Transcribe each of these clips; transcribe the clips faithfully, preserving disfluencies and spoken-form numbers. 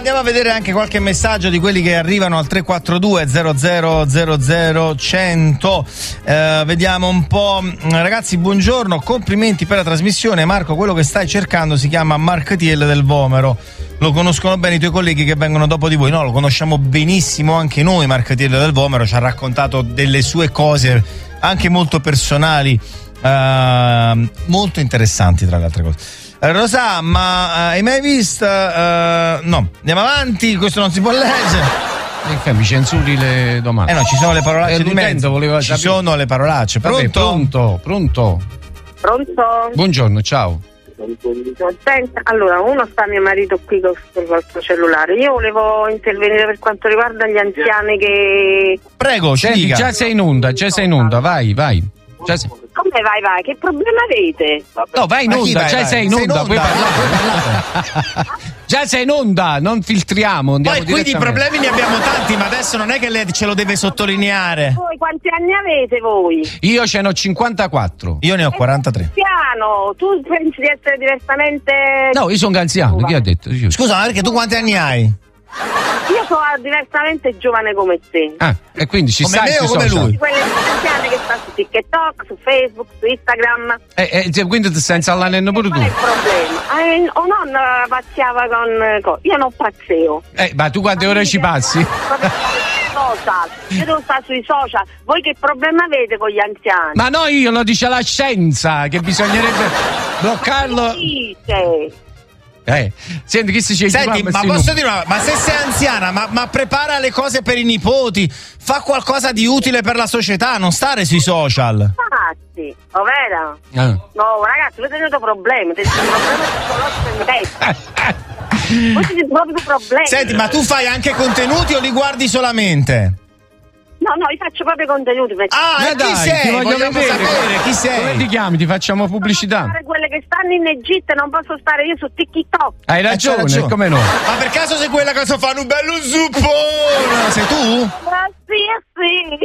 andiamo a vedere anche qualche messaggio di quelli che arrivano al tre quattro due zero zero zero zero cento. Eh, vediamo un po'. Ragazzi, buongiorno, complimenti per la trasmissione. Marco, quello che stai cercando si chiama Marketiel del Vomero. Lo conoscono bene i tuoi colleghi che vengono dopo di voi? No, lo conosciamo benissimo anche noi. Marketiel del Vomero ci ha raccontato delle sue cose anche molto personali, eh, molto interessanti tra le altre cose. Rosà, ma uh, hai mai visto? Uh, no, andiamo avanti, questo non si può leggere. Perché mi censuri le domande? Eh no, ci sono le parolacce eh, di mezzo. Voleva ci sapere. sono le parolacce. Pronto? Vabbè, pronto, pronto. Pronto? Buongiorno, ciao. Senta, allora, uno sta mio marito qui col vostro cellulare. Io volevo intervenire per quanto riguarda gli anziani che... Prego, ci Senti, dica. già sei in onda, già sei in onda, vai, vai. Già sei... Come vai, vai? Che problema avete? No, vai in Ma chi onda, vai, già vai? sei in Sei in onda, onda? puoi parlare. Già sei in onda, non filtriamo, andiamo Poi qui di direttamente. problemi ne abbiamo tanti, ma adesso non è che lei ce lo deve sottolineare. Voi quanti anni avete voi? Io ce n'ho cinquantaquantaquattro. Io ne ho quarantatré. Piano, tu pensi di essere diversamente... No, io sono anziano, chi ha detto? Io. Scusa, ma perché tu quanti anni hai? Io sono diversamente giovane come te. Ah, e quindi ci Come sai me o sui come social. lui? Quelle anziane che stanno su TikTok, su Facebook, su Instagram. Eh, eh, quindi ti stai installando pure tu. Qual è il problema? Eh, o nonna pazziava con... co- Io non pazzeo. Eh, ma tu quante ore ci passi? Social. Io devo stare sui social. Voi che problema avete con gli anziani? Ma no, io lo dice la scienza, che bisognerebbe bloccarlo. Dite. Eh, senti, chi si ci Senti, ma posso dire una, ma se sei anziana, ma, ma prepara le cose per i nipoti, fa qualcosa di utile per la società, non stare sui social. Infatti, ovvero? Ah. No, ragazzi, avete avuto problemi, avete avuto problemi con in testa. Voi siete proprio problemi. Senti, ma tu fai anche contenuti o li guardi solamente? No, no, io faccio proprio contenuti. Per... Ah, Ma e chi dai, sei? ti voglio Vogliamo vedere. sapere chi Come sei. ti chiami? Ti facciamo pubblicità. Posso stare quelle che stanno in Egitto e non posso stare io su TikTok. Hai c'hai ragione, ragione. come no? Ma per caso sei quella che fanno un bello zuppone? Sei tu? Ma sì,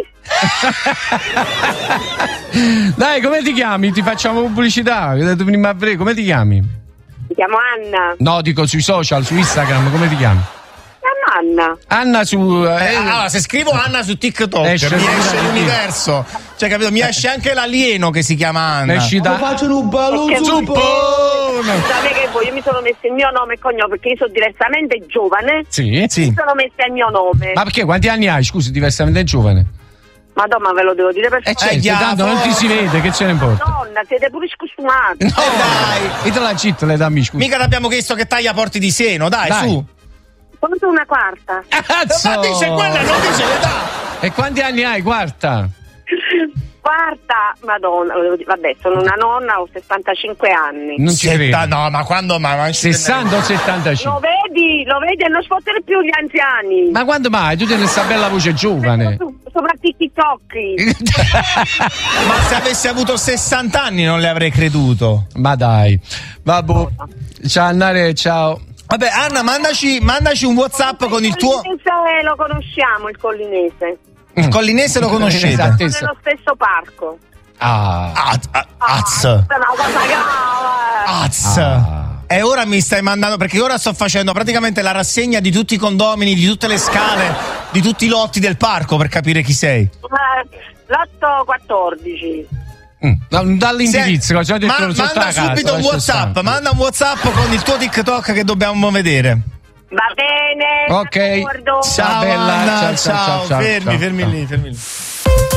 sì. Dai, come ti chiami? Ti facciamo pubblicità. Prima a breve, come ti chiami? Mi chiamo Anna. No, dico sui social, su Instagram, come ti chiami? Mi chiamo Anna. Anna su. Eh, Eh, allora, se scrivo Anna su TikTok, Esce mi il- esce l'universo. Cioè, capito? Mi esce anche l'alieno che si chiama Anna. esci da. Faccio un bello Perché- Zuppone! Scusate che voi, io mi sono messo il mio nome e cognome perché io sono diversamente giovane. Sì? Sì. Mi sono messa il mio nome. Ma perché quanti anni hai? Scusi, diversamente giovane. Madonna, ve lo devo dire per Eh favore. certo, diavolo. tanto non ti si vede, che ce ne importa? Donna, siete pure scustumati. Eh, dai! E te la città le dammi scusa. Mica l'abbiamo chiesto che taglia porti di seno, dai, Dai. su. Sono una quarta. Cazzo! Ma dice quella, non dice l'età. E quanti anni hai? Quarta? Quarta, madonna, lo devo dire, vabbè, sono una nonna, ho sessantacinque anni. Non ci Setta- credo. No, ma quando ma, ma sessanta o Lo settantacinque? vedi, lo vedi, e non sfottere più gli anziani. Ma quando mai? Tu teni questa bella voce giovane. So- Soprattutto i tocchi. Ma se avessi avuto sessanta anni non le avrei creduto. Ma dai. Vabbè. Ciao Annare, ciao. Vabbè, Anna, mandaci, mandaci un WhatsApp con il tuo. Collinese lo conosciamo, il collinese. Il collinese lo conoscete? Esatto. Sono nello stesso parco. Ah. Az, a- az, Ah, è una cosa grave. az. Ah. E ora mi stai mandando, perché ora sto facendo praticamente la rassegna di tutti i condomini, di tutte le scale, di tutti i lotti del parco per capire chi sei. Eh, L'otto quattordici. Mm. Non dall'indirizzo, Se- ci ho detto ma- sotto la manda casa, subito un lascia WhatsApp, stare. manda un WhatsApp con il tuo TikTok che dobbiamo vedere. Va bene. Ok. d'accordo. Ciao, bella, Anna, ciao, ciao, ciao, ciao, ciao, fermi, ciao, fermi ciao. lì, fermi lì.